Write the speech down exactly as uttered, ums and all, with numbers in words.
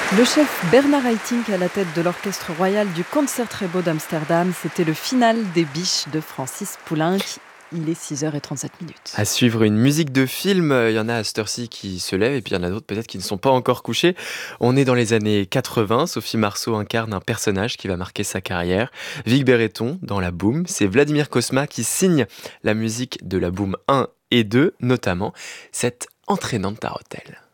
Le chef Bernard Haitink à la tête de l'Orchestre royal du Concertgebouw d'Amsterdam, c'était le final des Biches de Francis Poulenc. Il est six heures trente-sept minutes. À suivre une musique de film, il y en a à cette heure-ci qui se lèvent et puis il y en a d'autres peut-être qui ne sont pas encore couchés. On est dans les années quatre-vingts, Sophie Marceau incarne un personnage qui va marquer sa carrière. Vic Berreton dans La Boum, c'est Vladimir Cosma qui signe la musique de La Boum un et deux, notamment cette entraînante tarotelle.